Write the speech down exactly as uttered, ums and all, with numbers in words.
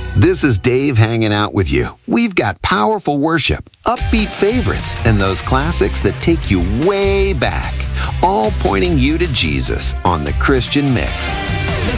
This is Dave hanging out with you. We've got powerful worship, upbeat favorites, and those classics that take you way back, all pointing you to Jesus on the Christian Mix.